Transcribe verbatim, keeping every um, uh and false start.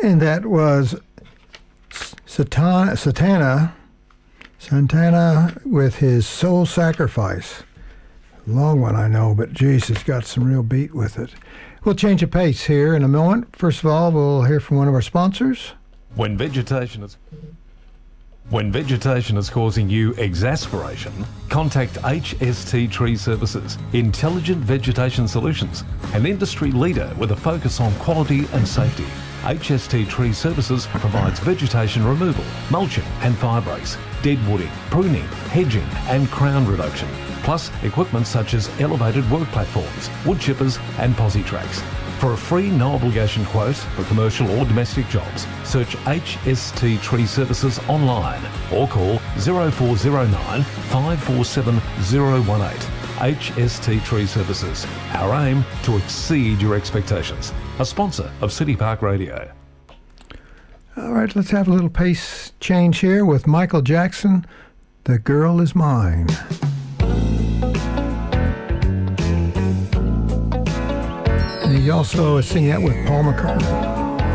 And that was Satana, Satana, Santana with his Soul Sacrifice. Long one, I know, but geez, it's got some real beat with it. We'll change the pace here in a moment. First of all, we'll hear from one of our sponsors. When vegetation is when vegetation is causing you exasperation, contact H S T Tree Services, Intelligent Vegetation Solutions, an industry leader with a focus on quality and safety. H S T Tree Services provides vegetation removal, mulching and fire breaks, deadwooding, pruning, hedging and crown reduction, plus equipment such as elevated work platforms, wood chippers and posi tracks. For a free no-obligation quote for commercial or domestic jobs, search H S T Tree Services online or call zero four zero nine, five four seven zero one eight. H S T Tree Services. Our aim to exceed your expectations. A sponsor of City Park Radio. All right, let's have a little pace change here with Michael Jackson. The Girl Is Mine. And he also is singing that with Paul McCartney.